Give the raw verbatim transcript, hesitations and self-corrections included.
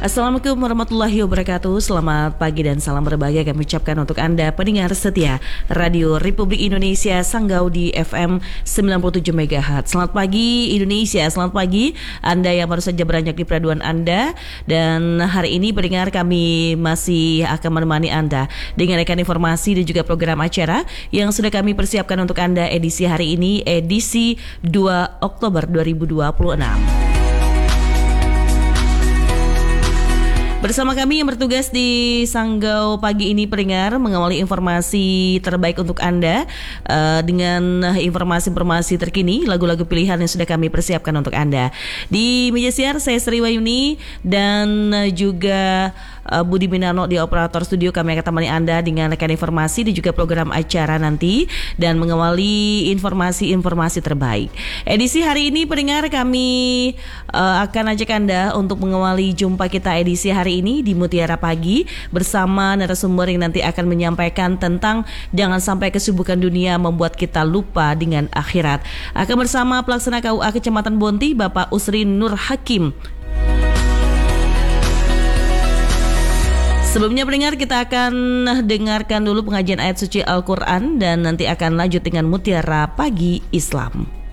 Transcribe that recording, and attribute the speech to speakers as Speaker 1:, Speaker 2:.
Speaker 1: Assalamualaikum warahmatullahi wabarakatuh. Selamat pagi dan salam berbahagia kami ucapkan untuk Anda pendengar setia Radio Republik Indonesia Sanggau di F M sembilan puluh tujuh megahertz. Selamat pagi Indonesia, selamat pagi Anda yang baru saja beranjak di peraduan Anda. Dan hari ini pendengar kami masih akan menemani Anda dengan rekan informasi dan juga program acara yang sudah kami persiapkan untuk Anda edisi hari ini, edisi dua Oktober dua ribu dua puluh enam. Bersama kami yang bertugas di Sanggau pagi ini pendengar mengawali informasi terbaik untuk Anda uh, dengan informasi-informasi terkini, lagu-lagu pilihan yang sudah kami persiapkan untuk Anda. Di meja siar saya Sri Wayuni dan juga uh, Budi Minano di operator studio. Kami akan temani Anda dengan rekan informasi dan juga program acara nanti dan mengawali informasi-informasi terbaik. Edisi hari ini pendengar kami uh, akan ajak Anda untuk mengawali jumpa kita edisi hari ini di Mutiara Pagi bersama narasumber yang nanti akan menyampaikan tentang jangan sampai kesibukan dunia membuat kita lupa dengan akhirat. Akan bersama pelaksana K U A Kecamatan Bonti Bapak Usri Nur Hakim. Sebelumnya pendengar kita akan dengarkan dulu pengajian ayat suci Al-Quran dan nanti akan lanjut dengan Mutiara Pagi Islam.